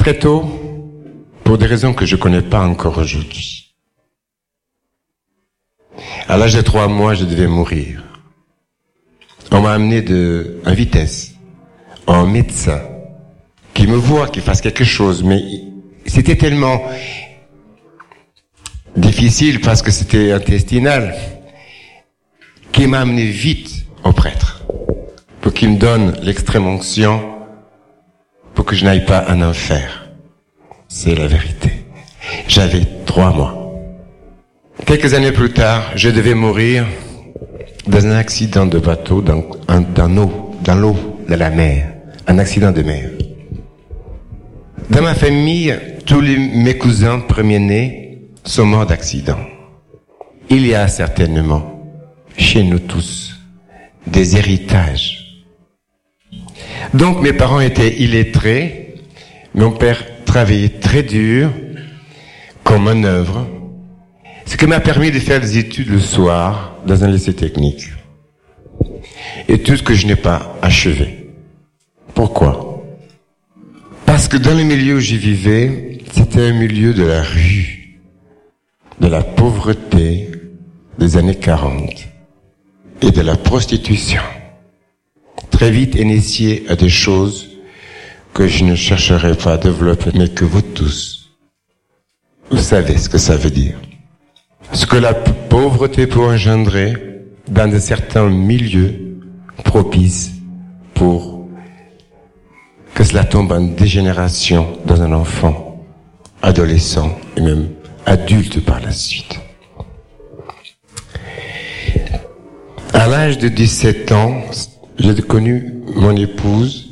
Très tôt, pour des raisons que je connais pas encore aujourd'hui. À l'âge de 3 mois, je devais mourir. On m'a amené en vitesse, un médecin, qui me voit, qui fasse quelque chose, mais c'était tellement difficile parce que c'était intestinal, qu'il m'a amené vite au prêtre, pour qu'il me donne l'extrême onction, pour que je n'aille pas en enfer. C'est la vérité. J'avais 3 mois. Quelques années plus tard, je devais mourir dans un accident de bateau, dans l'eau de la mer. Un accident de mer. Dans ma famille, tous mes cousins premiers-nés sont morts d'accident. Il y a certainement, chez nous tous, des héritages. Donc mes parents étaient illettrés. Mon père travaillait très dur, comme manœuvre, ce qui m'a permis de faire des études le soir dans un lycée technique. Et tout ce que je n'ai pas achevé. Pourquoi? Parce que dans le milieu où j'y vivais, c'était un milieu de la rue, de la pauvreté des années 40 et de la prostitution. Très vite initié à des choses que je ne chercherai pas à développer, mais que vous tous, vous savez ce que ça veut dire. Ce que la pauvreté peut engendrer dans de certains milieux propices pour que cela tombe en dégénération dans un enfant, adolescent et même adulte par la suite. À l'âge de 17 ans, j'ai connu mon épouse